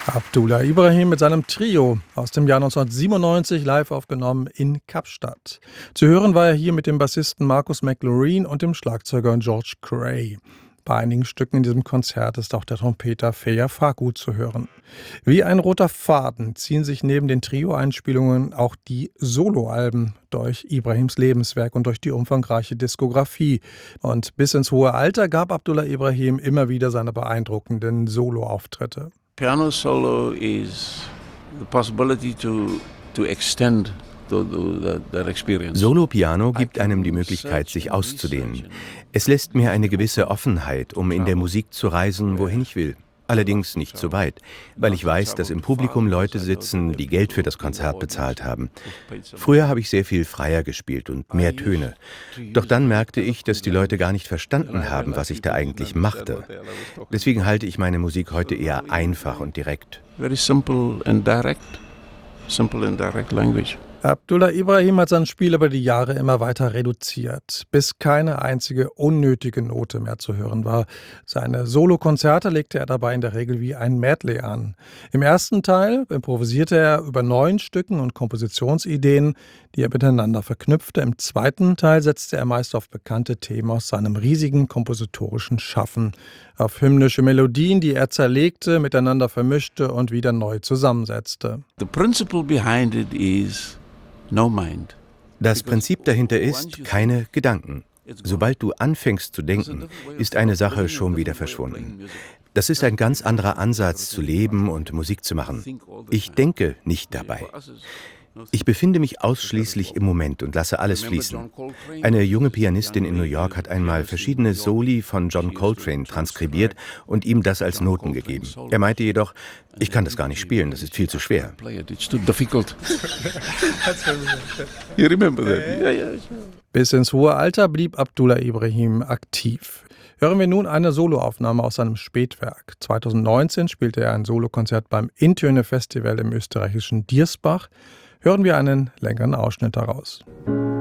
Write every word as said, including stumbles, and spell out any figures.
Abdullah Ibrahim mit seinem Trio aus dem Jahr neunzehnhundertsiebenundneunzig live aufgenommen in Kapstadt. Zu hören war er hier mit dem Bassisten Marcus McLaurin und dem Schlagzeuger George Gray. Bei einigen Stücken in diesem Konzert ist auch der Trompeter Feya Faku zu hören. Wie ein roter Faden ziehen sich neben den Trio-Einspielungen auch die Soloalben durch Ibrahims Lebenswerk und durch die umfangreiche Diskografie. Und bis ins hohe Alter gab Abdullah Ibrahim immer wieder seine beeindruckenden Soloauftritte. Piano solo is the possibility to, to extend the, the, that experience. Solo-Piano gibt einem die Möglichkeit, sich auszudehnen. Es lässt mir eine gewisse Offenheit, um in der Musik zu reisen, wohin ich will. Allerdings nicht zu weit, weil ich weiß, dass im Publikum Leute sitzen, die Geld für das Konzert bezahlt haben. Früher habe ich sehr viel freier gespielt und mehr Töne. Doch dann merkte ich, dass die Leute gar nicht verstanden haben, was ich da eigentlich machte. Deswegen halte ich meine Musik heute eher einfach und direkt. Very simple and direct. Simple and direct language. Abdullah Ibrahim hat sein Spiel über die Jahre immer weiter reduziert, bis keine einzige unnötige Note mehr zu hören war. Seine Solokonzerte legte er dabei in der Regel wie ein Medley an. Im ersten Teil improvisierte er über neun Stücken und Kompositionsideen, die er miteinander verknüpfte. Im zweiten Teil setzte er meist auf bekannte Themen aus seinem riesigen kompositorischen Schaffen, auf hymnische Melodien, die er zerlegte, miteinander vermischte und wieder neu zusammensetzte. The principle behind it is no mind. Das Prinzip dahinter ist, keine Gedanken. Sobald du anfängst zu denken, ist eine Sache schon wieder verschwunden. Das ist ein ganz anderer Ansatz zu leben und Musik zu machen. Ich denke nicht dabei. Ich befinde mich ausschließlich im Moment und lasse alles fließen. Eine junge Pianistin in New York hat einmal verschiedene Soli von John Coltrane transkribiert und ihm das als Noten gegeben. Er meinte jedoch, ich kann das gar nicht spielen, das ist viel zu schwer. Bis ins hohe Alter blieb Abdullah Ibrahim aktiv. Hören wir nun eine Soloaufnahme aus seinem Spätwerk. zweitausendneunzehn spielte er ein Solokonzert beim Intöne-Festival im österreichischen Diersbach. Hören wir einen längeren Ausschnitt daraus.